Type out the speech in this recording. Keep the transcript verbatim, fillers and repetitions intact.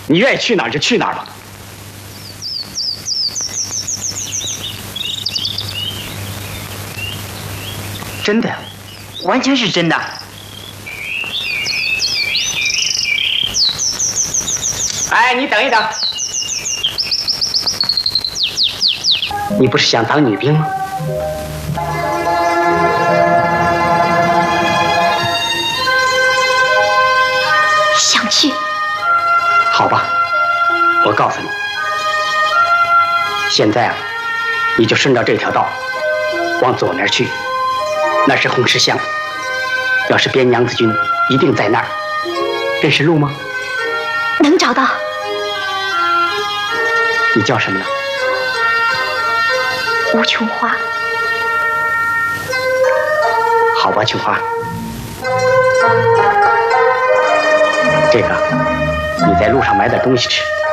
你愿意去哪儿就去哪儿吧。真的呀， 完全是真的。 哎，你等一等，你不是想当女兵吗？ 想去。 好吧，我告诉你，现在啊，你就顺着这条道往左面去，那是红石巷。要是边娘子军一定在那儿，认识路吗？ 能找到。 你叫什么呢？ 吴琼花。 好吧，琼花，这个你在路上买点东西吃。